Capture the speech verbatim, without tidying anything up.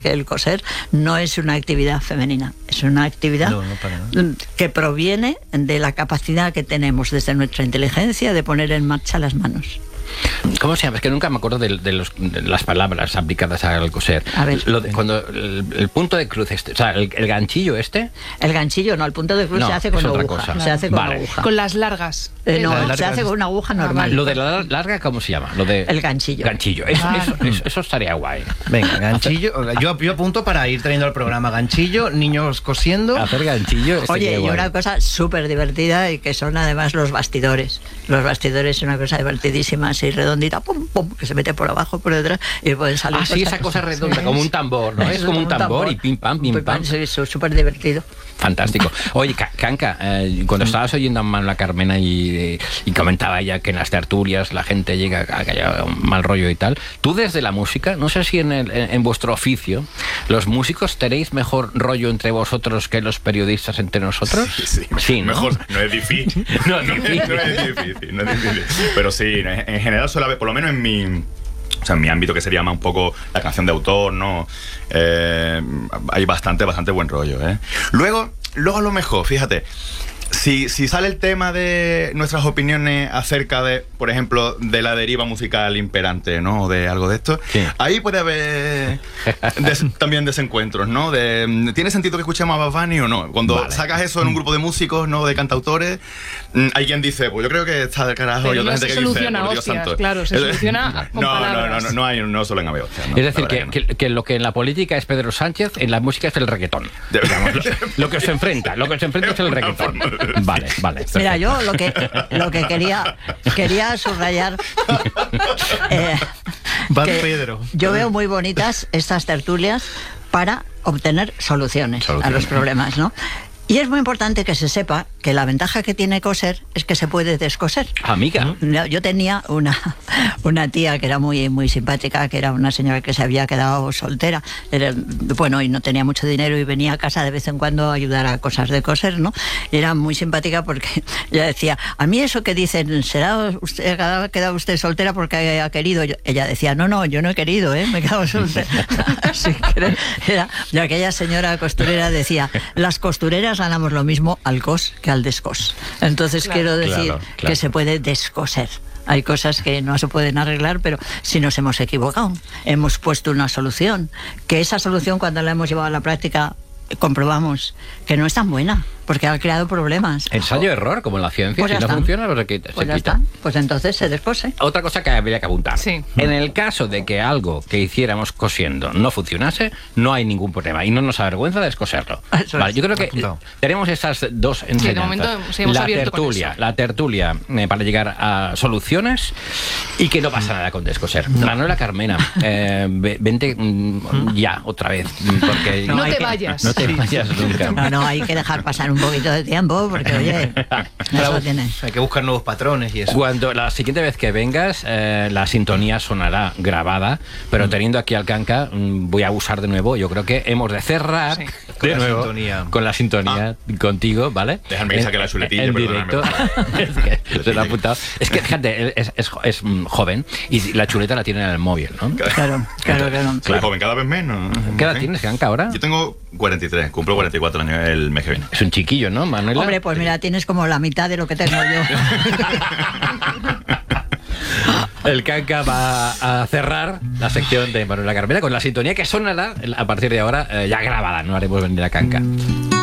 que el coser no es una actividad femenina, es una actividad no, no para nada. que proviene de la capacidad que tenemos desde nuestra inteligencia de poner en marcha las manos. ¿Cómo se llama? Es que nunca me acuerdo de, de, los, de las palabras aplicadas al coser. A ver. Lo de, cuando el, el punto de cruz este, o sea, el, el ganchillo este. El ganchillo, no, el punto de cruz No, se hace con es otra aguja. cosa. Se hace con Vale. aguja. Con las largas. Eh, no, La se larga hace es- con una aguja normal. Lo de la larga, ¿cómo se llama? Lo de El ganchillo. Ganchillo. Eso, Ah. eso, eso, eso estaría guay. Venga, ganchillo. Yo, yo apunto para ir trayendo al programa ganchillo, niños cosiendo. Hacer ganchillo. Oye, estaría y guay. una cosa súper divertida y que son además los bastidores. Los bastidores es una cosa divertidísima, así redondita, pum, pum, que se mete por abajo, por detrás y pueden salir. Ah, sí, esa cosa redonda, como un tambor, ¿no? Es como un tambor y pim pam, pim pam. Sí, es súper divertido. Fantástico. Oye, Ca- Canca, eh, cuando estabas oyendo a Manuela Carmena y, y comentaba ella que en las tertulias la gente llega a que haya un mal rollo y tal, tú desde la música, no sé si en, el, en, en vuestro oficio, los músicos tenéis mejor rollo entre vosotros que los periodistas entre nosotros. Sí, sí. ¿no? Mejor, no es difícil. No es difícil. No es difícil, no es difícil. Pero sí, en, en general suele haber, por lo menos en mi... O sea, en mi ámbito, que sería más un poco la canción de autor, ¿no? Eh, hay bastante, bastante buen rollo, ¿eh? Luego, luego a lo mejor, fíjate, si, si sale el tema de nuestras opiniones acerca de, por ejemplo, de la deriva musical imperante, ¿no? O de algo de esto, Sí. ahí puede haber des, también desencuentros, ¿no? De, ¿tiene sentido que escuchemos a Bad Bunny o no? Cuando Vale. sacas eso en un grupo de músicos, ¿no? De cantautores, mm, hay quien dice, pues yo creo que está del carajo, Pero y otra no gente se que dice, soluciona por Dios hostias, santo. claro, se Es- soluciona con no, no, no, palabras. no, no hay, no solo en haber hostias, no, Es decir, la que, verdad que no. que, que lo que en la política es Pedro Sánchez, en la música es el reggaetón. De- Digamos, lo, lo que os enfrenta, lo que os enfrenta es el Una reggaetón. forma de- Vale, vale. Mira, yo lo que, lo que quería, quería subrayar... eh, Va que Pedro. Yo veo muy bonitas estas tertulias para obtener soluciones, Soluciones. a los problemas, ¿no? Y es muy importante que se sepa que la ventaja que tiene coser es que se puede descoser. Amiga. Yo yo tenía una, una tía que era muy, muy simpática, que era una señora que se había quedado soltera, era, bueno, y no tenía mucho dinero y venía a casa de vez en cuando a ayudar a cosas de coser, ¿no? Y era muy simpática porque ella decía, a mí eso que dicen, ¿será usted, ha quedado usted soltera porque ha querido? Yo- ella decía, no, no, yo no he querido, ¿eh? Me he quedado soltera. Sin querer. Era, y aquella señora costurera decía, las costureras ganamos lo mismo al cos que al descos. Entonces Claro. quiero decir Claro, claro. que se puede descoser. Hay cosas que no se pueden arreglar, pero si nos hemos equivocado, hemos puesto una solución, que esa solución cuando la hemos llevado a la práctica comprobamos que no es tan buena, porque ha creado problemas. Ensayo-error, como en la ciencia. Pues Si ya no está. funciona, pues se quita. Pues se ya quita. está, pues entonces se descose. Otra cosa que habría que apuntar. Sí. En el caso de que algo que hiciéramos cosiendo no funcionase, no hay ningún problema y no nos avergüenza descoserlo. Eso Vale, es. yo creo que Apuntado. tenemos esas dos enseñanzas. momento sí, hemos la abierto con tertulia, eso. la tertulia eh, para llegar a soluciones y que no pasa nada con descoser. Manuela Carmena, eh, ve- vente mm, ya otra vez, mm, porque No, hay te que- vayas. no te vayas nunca. No, no, hay que dejar pasar un poquito de tiempo, porque oye, eso tiene. Hay que buscar nuevos patrones y eso. Cuando la siguiente vez que vengas, eh, la sintonía sonará grabada, pero teniendo aquí al Canca, mm, voy a abusar de nuevo. Yo creo que hemos de cerrar Sí. Con de la nuevo sintonía. con la sintonía contigo, ¿vale? Déjame que saque la chuletilla, en perdóname. directo. Es que se lo ha apuntado. Es que fíjate, es, es, es, mm, joven y la chuleta la tiene en el móvil, ¿no? Claro, claro, claro. Soy joven cada vez menos. ¿Qué edad Sí. tienes, Canca, ahora? Yo tengo cuarenta y tres, cumplo cuarenta y cuatro años el mes que viene. Es un chiquillo, ¿no, Manuela? Hombre, pues mira, tienes como la mitad de lo que tengo yo. El Canca va a cerrar la sección de Manuela Carmena con la sintonía que sonará a partir de ahora, eh, ya grabada, no haremos venir a Canca.